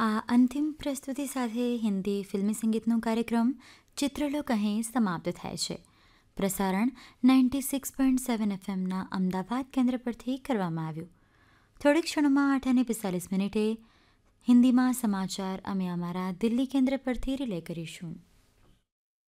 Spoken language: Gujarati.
આ અંતિમ પ્રસ્તુતિ સાથે હિન્દી ફિલ્મી સંગીતનો કાર્યક્રમ ચિત્રલોક અહીં સમાપ્ત થાય છે. પ્રસારણ 96.7 FMના અમદાવાદ કેન્દ્ર પરથી કરવામાં આવ્યું. થોડીક ક્ષણોમાં 8:45 હિન્દીમાં સમાચાર અમે અમારા દિલ્હી કેન્દ્ર પરથી રિલે કરીશું.